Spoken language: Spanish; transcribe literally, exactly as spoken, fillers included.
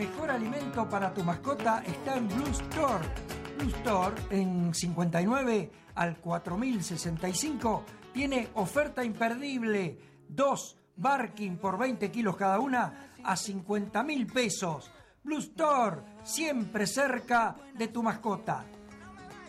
Mejor alimento para tu mascota está en Blue Store. Blue Store en cincuenta y nueve al cuatro mil sesenta y cinco tiene oferta imperdible. Dos Barking por veinte kilos cada una a cincuenta mil pesos. Blue Store, siempre cerca de tu mascota.